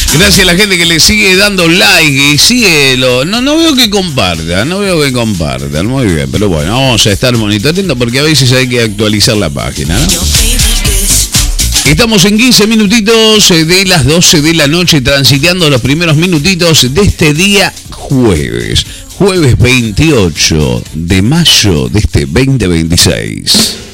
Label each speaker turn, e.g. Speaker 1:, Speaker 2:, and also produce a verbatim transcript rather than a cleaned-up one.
Speaker 1: Gracias a la gente que le sigue dando like y sigue lo... No, no veo que compartan, no veo que compartan. Muy bien, pero bueno, vamos a estar monitoreando porque a veces hay que actualizar la página, ¿no? Estamos en quince minutitos de las doce de la noche, transitando los primeros minutitos de este día jueves. Jueves veintiocho de mayo de este veinte veintiséis.